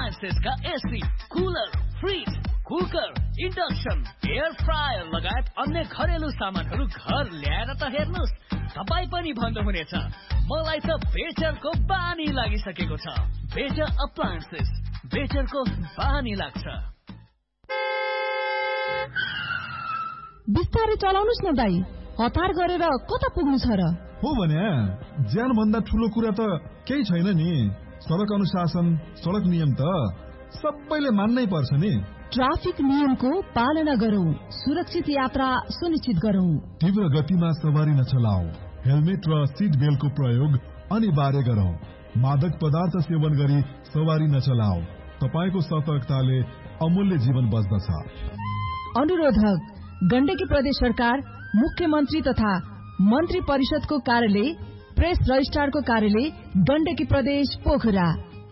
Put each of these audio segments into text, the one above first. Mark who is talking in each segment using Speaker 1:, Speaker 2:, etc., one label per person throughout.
Speaker 1: Appliances का AC, cooler, fridge, cooker, induction, air fryer लगायत अन्य घरेलु सामानहरू घर ल्याएर त हेर्नुस्, तपाईँ पनि भन्नुहुनेछ मलाई त बेचरको बानी लागिसकेको छ। बेचर अप्लायन्सेस, बेचरको बानी लाग्छ।
Speaker 2: बिस्तारै चलाउनुस् न दाइ, हतार गरेर कता पुग्नु छ र?
Speaker 3: हो भने ज्यान भन्दा ठुलो कुरा त केही छैन नि। सडक अनुशासन, सडक नियम त सबैले मान्नै पर्छ नि।
Speaker 2: ट्राफिक नियमको पालना गरौं, सुरक्षित यात्रा सुनिश्चित गरौं।
Speaker 3: तीव्र गतिमा सवारी नचलाऊ, हेलमेट र सीट बेल्टको प्रयोग अनिवार्य गरौं। मादक पदार्थ सेवन गरी सवारी नचलाऊ, तपाईको सतर्कताले अमूल्य जीवन बच्दछ।
Speaker 2: अनुरोधक गण्डकी प्रदेश सरकार, मुख्यमन्त्री तथा मन्त्री परिषदको कार्यालय, प्रेस रजिस्ट्रारको कार्यालय, गण्डकी प्रदेश पोखरा।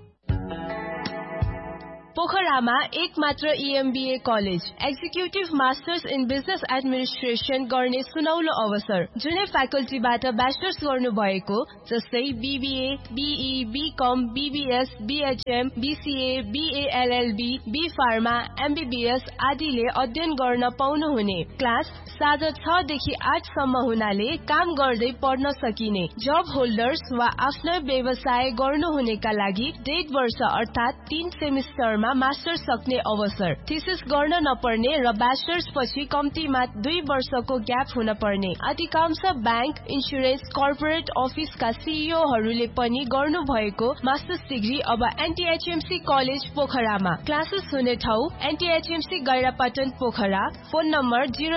Speaker 4: पोखरामा एक मात्र EMBA college, executive masters in business administration गर्ने सुनौलो अवसर। जुनै फ्याकल्टीबाट ब्याचलर्स गर्नु भएको जस्तै BBA, BE, BCom, BBS, BHM, BCA, BA LLB, B Pharma, MBBS आदिले अध्ययन गर्न पाउनुहुने। क्लास साँझ 6 देखि 8 सम्म हुनाले काम गर्दै पढ्न सकिने। जब होल्डर्स वा आफ्नो व्यवसाय गर्नुहुनेका लागि 1.5 वर्ष अर्थात 3 सेमिस्टरमा मास्टर्स सक्ने अवसर। थीसिस गर्न नपर्ने र ब्याचलर्स पछि कम्तीमा 2 वर्षको ग्याप हुन पर्ने। अधिकांश बैंक, इन्स्योरेन्स, कर्पोरेट अफिसका CEOहरूले पनि गर्नु भएको मास्टर्स डिग्री अब NTHMC कलेज पोखरामा। क्लासेस हुने ठाउँ NTHMC गैरापटन पोखरा। Phone number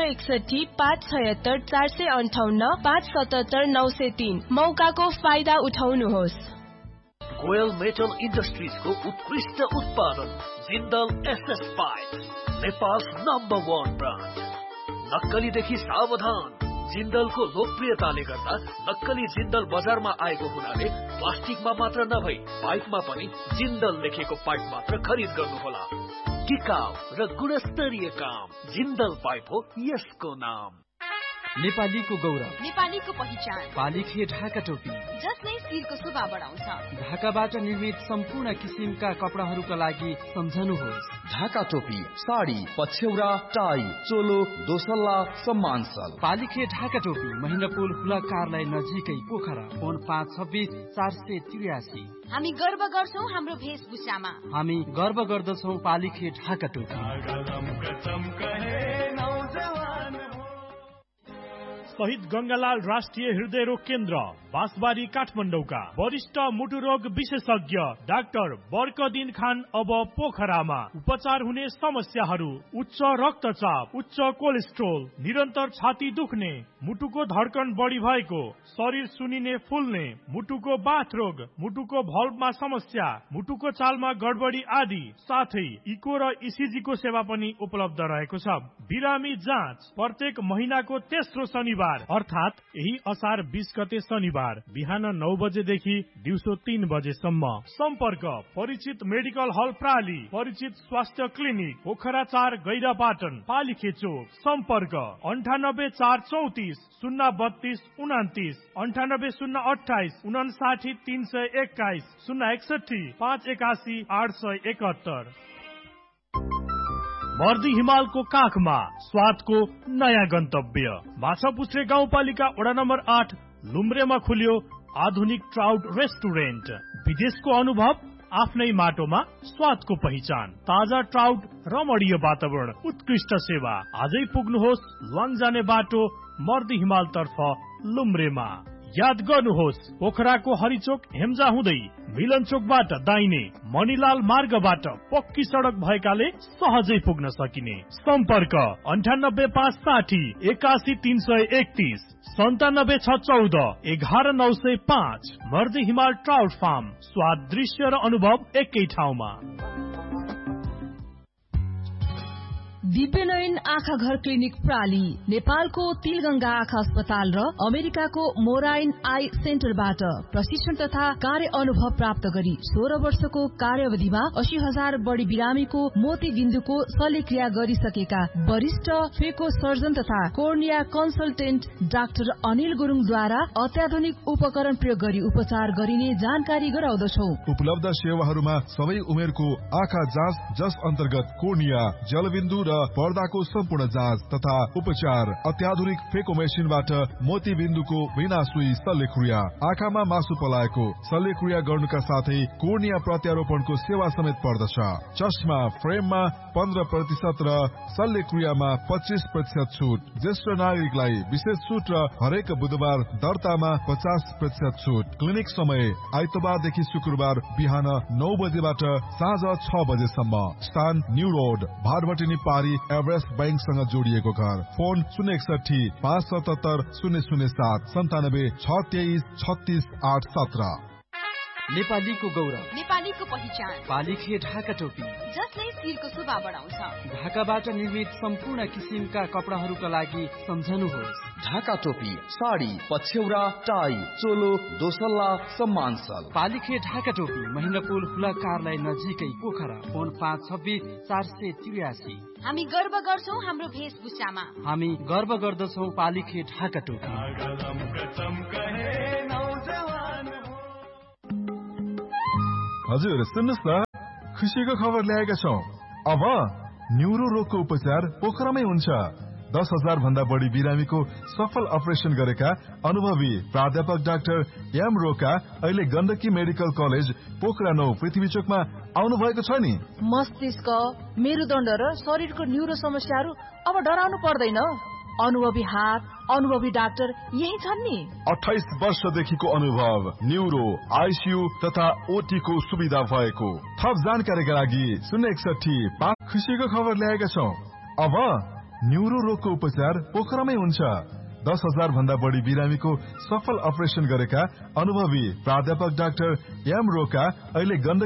Speaker 4: 061-576-458-577-903। मौकाको फाइदा उठाउनुहोस्।
Speaker 1: गोयल मेटल इन्डस्ट्रिजको उत्कृष्ट उत्पादन Jindal SS pipe, Nepal's #1 brand. नक्कलीदेखि सावधान। जिन्दलको लोकप्रियताले गर्दा नक्कली जिन्दल बजारमा आएको हुनाले प्लास्टिकमा मात्र नभई पाइपमा पनि जिन्दल लेखेको पाइप मात्र खरिद गर्नुहोला। टिकाउ र गुणस्तरीय काम, जिन्दल पाइप हो यसको नाम।
Speaker 5: नेपालीको गौरव,
Speaker 6: नेपालीको पहिचान,
Speaker 5: पालिखे ढाका टोपी,
Speaker 6: जसले शिरको शोभा बढाउँछ।
Speaker 5: ढाकाबाट निर्मित सम्पूर्ण किसिमका कपडाहरूका लागि सम्झनुहोस्
Speaker 7: ढाका टोपी, साडी, पछ्यौरा, टाई, चोलो, दोसल्ला, सम्मानसल।
Speaker 5: पालिखे ढाका टोपी, महेन्द्रपुल हुला कार्यालय नजिकै पोखरा। फोन 526-483।
Speaker 6: हामी गर्व गर्छौं हाम्रो वेशभूषामा।
Speaker 5: हामी गर्व गर्दछौं पालिखे ढाका टोपी।
Speaker 8: शहीद गंगालाल राष्ट्रिय हृदय रोग केन्द्र, बाँसबारी, काठमाडौँका वरिष्ठ मुटु रोग विशेषज्ञ डाक्टर बर्कदिन खान अब पोखरामा। उपचार हुने समस्याहरू उच्च रक्तचाप, उच्च कोलेस्ट्रोल, निरन्तर छाती दुख्ने, मुटुको धड्कन बढी भएको, शरीर सुनिने फुल्ने, मुटुको बाथ रोग, मुटुको भल्भमा समस्या, मुटुको चालमा गडबडी आदि, साथै इको र ECG को सेवा पनि उपलब्ध रहेको छ। बिरामी जाँच प्रत्येक महिनाको तेस्रो शनिबार अर्थात यही असार 20 गते शनिबार बिहान 9 बजेदेखि दिउँसो 3 बजेसम्म। सम्पर्क परिचित मेडिकल हल प्राली, परिचित स्वास्थ्य क्लिनिक पोखरा 4 गैरापाटन, पालिखे चोक। सम्पर्क 98-434-032-29, 98-028-59-321, 061-581-871। मर्दी हिमालको काखमा स्वादको नयाँ गन्तव्य माछापुच्छ्रे गाउँपालिका वडा नम्बर 8 लुम्ब्रेमा खुल्यो आधुनिक ट्राउट रेस्टुरेन्ट। विदेशको अनुभव आफ्नै माटोमा स्वादको पहिचान, ताजा ट्राउट, रमणीय वातावरण, उत्कृष्ट सेवा। आजै पुग्नुहोस् ल्वाङ जाने बाटो मर्दी हिमाल तर्फ लुम्ब्रेमा। याद गर्नुहोस् पोखराको हरिचोक हेम्जा हुँदै मिलन चोकबाट दाहिने मणिलाल मार्गबाट पक्की सडक भएकाले सहजै पुग्न सकिने। सम्पर्क 98-560-81331, 97-614-11905। मर्दी हिमाल ट्राउट फार्म, स्वाद, दृश्य र अनुभव एकै ठाउँमा।
Speaker 2: दिव्यनयन आँखा घर क्लिनिक प्राली नेपालको तिलगंगा आँखा अस्पताल र अमेरिकाको मोराइन आई सेन्टरबाट प्रशिक्षण तथा कार्य अनुभव प्राप्त गरी 16 वर्षको कार्यावधिमा 80,000 बढी बिरामीको मोती बिन्दुको शल्यक्रिया गरिसकेका वरिष्ठ फेको सर्जन तथा कोर्निया कन्सल्टेन्ट डाक्टर अनिल गुरुङद्वारा अत्याधुनिक उपकरण प्रयोग गरी उपचार गरिने जानकारी गराउँदछौ।
Speaker 3: उपलब्ध सेवाहरूमा सबै उमेरको आँखा जाँच, जस अन्तर्गत कोर्निया, जलबिन्दु र पर्दाको सम्पूर्ण जाँच तथा उपचार, अत्याधुनिक फेको मेसिनबाट मोती बिन्दुको बिना सुई शल्यक्रिया, आँखामा मासु पलाएको शल्यक्रिया गर्नुका साथै कोर्निया प्रत्यारोपणको सेवा समेत पर्दछ। चस्मा फ्रेममा 15% र शल्यक्रियामा 25% छुट। ज्येष्ठ नागरिकलाई विशेष छुट र हरेक बुधबार दर्तामा 50% छुट। क्लिनिक समय आइतबारदेखि शुक्रबार बिहान 9 बजेबाट साँझ 6 बजेसम्म। स्थान न्यू रोड, भारभटिनी पारी, एभरेस्ट बैंकसँग जोडिएको घर। फोन 061 577 007 97 623 36 817।
Speaker 5: नेपालीको गौरव,
Speaker 6: नेपालीको पहिचान,
Speaker 5: पालिखे ढाका टोपी,
Speaker 6: जसले शिरको शोभा बढाउँछ।
Speaker 5: ढाकाबाट निर्मित सम्पूर्ण किसिमका कपडाहरूका लागि सम्झनुहोस्
Speaker 7: ढाका टोपी, साडी, पछ्यौरा, टाई, चोलो, दोसल्ला, सम्मानसल।
Speaker 5: पालिखे ढाका टोपी, महेन्द्रपुल हुला कार्यालय नजिकै पोखरा। फोन 526 483।
Speaker 6: हामी गर्व गर्छौं हाम्रो वेशभूषामा।
Speaker 5: हामी गर्व गर्दछौं पालिखे ढाका टोपी।
Speaker 3: हजुर सुन्नुहोस् न, खुसीको खबर ल्याएका छौं। अब न्युरो रोगको उपचार पोखरामै हुन्छ। 10,000 भन्दा बढी बिरामीको सफल अपरेसन गरेका अनुभवी प्राध्यापक डाक्टर एम रोका अहिले गण्डकी मेडिकल कलेज पोखरा 9 पृथ्वी चोकमा आउनु भएको छ नि।
Speaker 2: मस्तिष्क, मेरुदण्ड र शरीरको न्युरो समस्याहरू अब डराउनु पर्दैन। अनुभवी हात, अनुभवी डाक्टर यही छन् नि।
Speaker 3: 28 वर्षदेखिको अनुभव, न्युरो, आइसियु तथा ओटी को सुविधा भएको। थप जानकारीका लागि 061 5। खुसीको खबर ल्याएका छौं। अब न्युरो रोगको उपचार पोखरामै हुन्छ। 10,000 भन्दा बढी बिरामीको सफल अपरेसन गरेका अनुभवी प्राध्यापक डाक्टर एम रोका अहिले गण्डकी